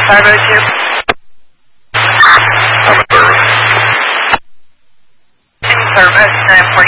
Cargo 2. I'm a service. In service, 9